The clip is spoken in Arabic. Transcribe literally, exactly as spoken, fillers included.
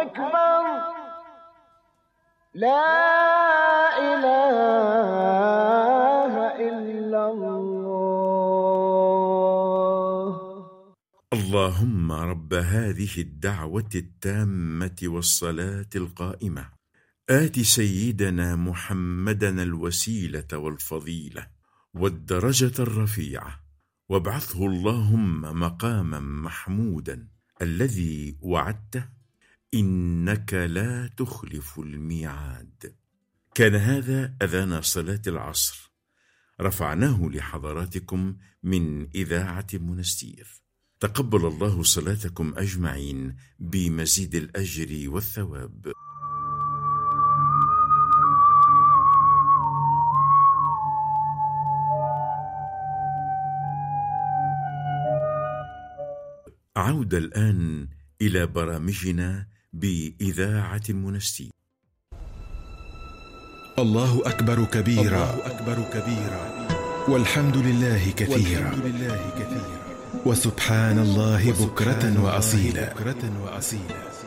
أكبر لا إله إلا الله. اللهم رب هذه الدعوة التامة والصلاة القائمة آت سيدنا محمدًا الوسيلة والفضيلة والدرجة الرفيعة وابعثه اللهم مقامًا محمودًا الذي وعدته إنك لا تخلف الميعاد. كان هذا أذان صلاة العصر، رفعناه لحضراتكم من إذاعة منستير. تقبل الله صلاتكم أجمعين بمزيد الأجر والثواب. عودة الآن إلى برامجنا بإذاعة منستير. الله أكبر كبيرا، الله أكبر كبيرا، والحمد لله كثيرا، والحمد لله كثيرا، وسبحان الله بكرة وأصيلا.